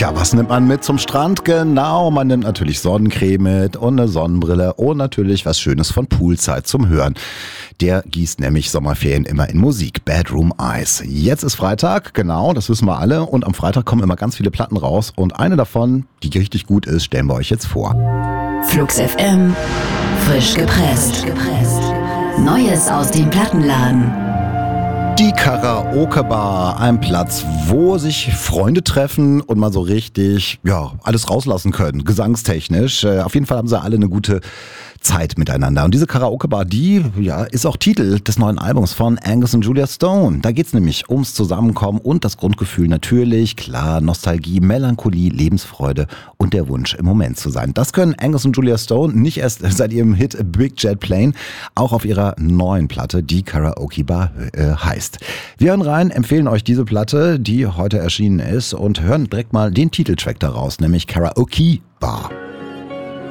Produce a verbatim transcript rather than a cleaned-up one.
Tja, was nimmt man mit zum Strand? Genau, man nimmt natürlich Sonnencreme mit und eine Sonnenbrille und natürlich was Schönes von Poolside zum Hören. Der gießt nämlich Sommerferien immer in Musik. Bedroom Eyes. Jetzt ist Freitag, genau, das wissen wir alle. Und am Freitag kommen immer ganz viele Platten raus. Und eine davon, die richtig gut ist, stellen wir euch jetzt vor. Flux F M, frisch gepresst. Neues aus dem Plattenladen. Die Karaoke-Bar, ein Platz, wo sich Freunde treffen und mal so richtig, ja, alles rauslassen können, gesangstechnisch. Äh, auf jeden Fall haben sie alle eine gute Zeit miteinander. Und diese Karaoke-Bar, die ja, ist auch Titel des neuen Albums von Angus und Julia Stone. Da geht's nämlich ums Zusammenkommen und das Grundgefühl natürlich, klar, Nostalgie, Melancholie, Lebensfreude und der Wunsch, im Moment zu sein. Das können Angus und Julia Stone nicht erst seit ihrem Hit Big Jet Plane, auch auf ihrer neuen Platte, die Karaoke-Bar äh, heißt. Wir hören rein, empfehlen euch diese Platte, die heute erschienen ist und hören direkt mal den Titeltrack daraus, nämlich Karaoke Bar.